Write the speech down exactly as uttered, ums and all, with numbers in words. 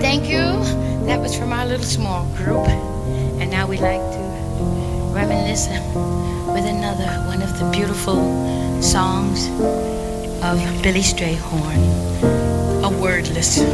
Thank you. That was from our little small group. And now we'd like to reminisce with another one of the beautiful songs of Billy Strayhorn, A Wordless